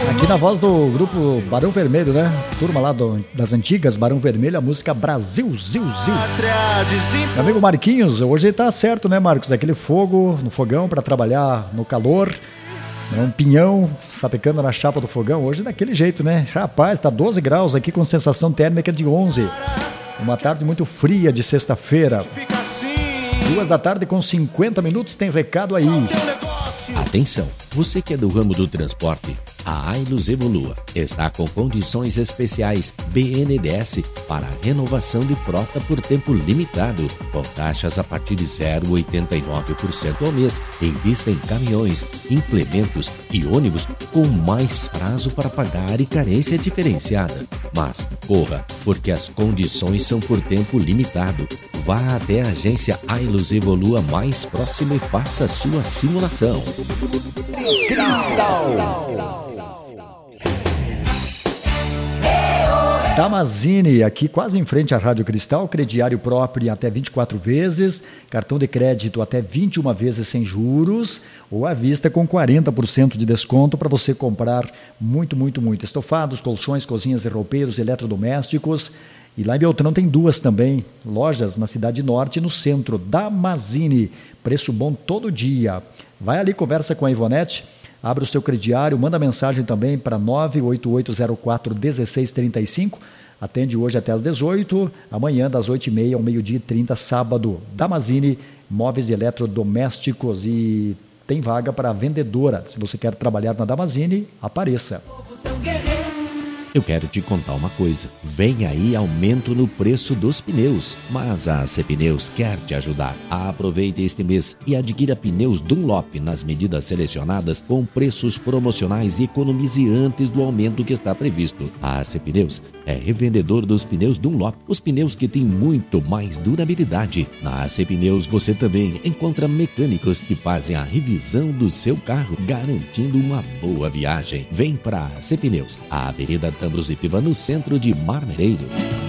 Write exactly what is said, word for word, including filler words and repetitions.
Aqui na voz do grupo Barão Vermelho, né? Turma lá do, das antigas, Barão Vermelho, a música Brasil, Zil, Zil. Meu amigo Marquinhos, hoje tá certo, né, Marcos? Aquele fogo no fogão para trabalhar no calor, né? Um pinhão sapecando na chapa do fogão, hoje daquele jeito, né? Rapaz, tá doze graus aqui com sensação térmica de onze. Uma tarde muito fria de sexta-feira. Duas da tarde com cinquenta minutos, tem recado aí. Atenção, você que é do ramo do transporte, a Ailus Evolua está com condições especiais B N D E S para renovação de frota por tempo limitado, com taxas a partir de zero vírgula oitenta e nove por cento ao mês. Invista em caminhões, implementos e ônibus com mais prazo para pagar e carência diferenciada. Mas corra, porque as condições são por tempo limitado. Vá até a agência Ailus Evolua mais próxima e faça sua simulação. Cristal. Damazini, aqui quase em frente à Rádio Cristal, crediário próprio em até vinte e quatro vezes, cartão de crédito até vinte e uma vezes sem juros, ou à vista com quarenta por cento de desconto para você comprar muito, muito, muito. Estofados, colchões, cozinhas e roupeiros, eletrodomésticos. E lá em Beltrão tem duas também, lojas na Cidade Norte e no centro. Damazini, preço bom todo dia. Vai ali, conversa com a Ivonete. Abra o seu crediário, manda mensagem também para nove oito oito zero quatro um seis três cinco. Atende hoje até às dezoito, amanhã das oito e meia ao meio-dia e trinta, sábado. Damazini, móveis e eletrodomésticos. E tem vaga para vendedora. Se você quer trabalhar na Damazini, apareça. Eu quero te contar uma coisa. Vem aí aumento no preço dos pneus, mas a A C Pneus quer te ajudar. Aproveite este mês e adquira pneus Dunlop nas medidas selecionadas com preços promocionais e economize antes do aumento que está previsto. A A C Pneus é revendedor dos pneus Dunlop, os pneus que têm muito mais durabilidade. Na A C Pneus você também encontra mecânicos que fazem a revisão do seu carro, garantindo uma boa viagem. Vem para a A C Pneus, a Avenida Ambros Ipiva, no centro de Marmeleiro.